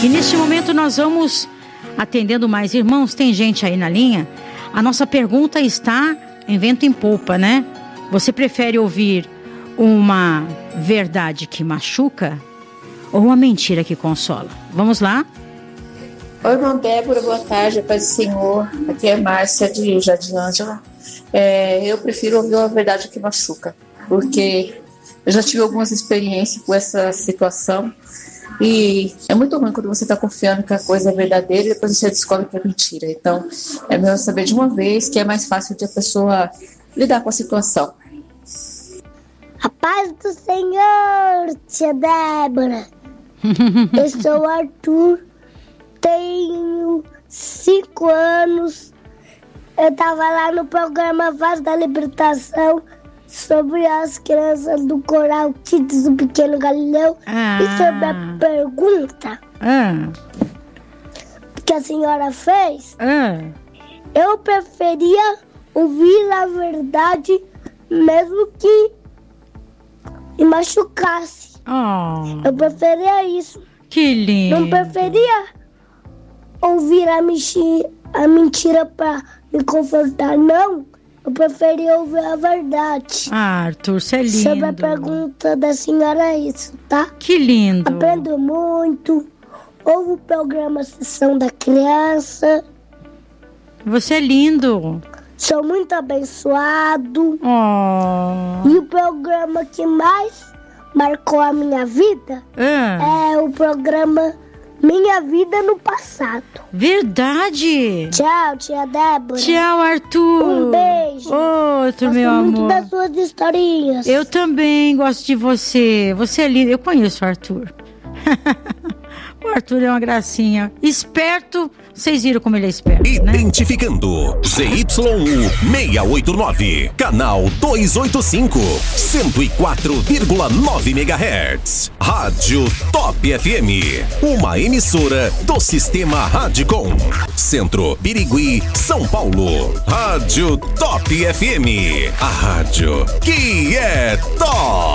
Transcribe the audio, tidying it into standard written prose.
E neste momento nós vamos atendendo mais irmãos. Tem gente aí na linha. A nossa pergunta está em vento em polpa, né? Você prefere ouvir uma verdade que machuca ou uma mentira que consola? Vamos lá? Oi, irmã Débora, boa tarde, paz do Senhor. Aqui é Márcia de Jardim Ângela. Eu prefiro ouvir uma verdade que machuca, porque eu já tive algumas experiências com essa situação e é muito ruim quando você está confiando que a coisa é verdadeira e depois você descobre que é mentira. Então, é melhor saber de uma vez, que é mais fácil de a pessoa lidar com a situação. A paz do Senhor, tia Débora. Eu sou o Arthur, tenho 5 anos. Eu estava lá no programa Voz da Libertação sobre as crianças do Coral Kids do Pequeno Galileu. E sobre a pergunta que a senhora fez, eu preferia ouvir a verdade mesmo que me machucasse. Eu preferia isso. Que lindo. Não preferia ouvir a mentira pra me confortar, não. Eu preferia ouvir a verdade. Arthur, você é lindo. Sobre a pergunta da senhora é isso, tá? Que lindo. Aprendo muito. Ouvo o programa Sessão da Criança. Você é lindo. Sou muito abençoado. E o programa que mais marcou a minha vida é o programa Minha Vida no Passado. Verdade. Tchau, tia Débora. Tchau, Arthur. Um beijo. Outro, meu amor. Gosto muito das suas historinhas. Eu também gosto de você. Você é lindo. Eu conheço o Arthur. O Arthur é uma gracinha. Esperto. Vocês viram como ele é esperto, né? Identificando ZYU 689, canal 285, 104,9 MHz. Rádio Top FM, uma emissora do Sistema Radicom. Centro, Birigui, São Paulo. Rádio Top FM, a rádio que é top.